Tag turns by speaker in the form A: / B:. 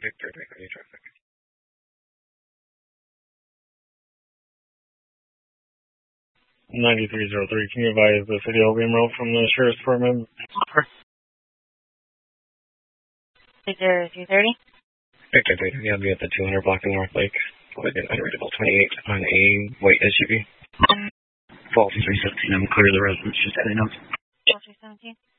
A: Victor, any traffic. 9303, can you advise the city of Emerald from the Sheriff's Department?
B: 230.
A: Victor, yeah, I'll be at the 200 block in North Lake. Unreadable 28 on a white SUV. 12317, I'm clear the residence, just heading up.
B: 12317.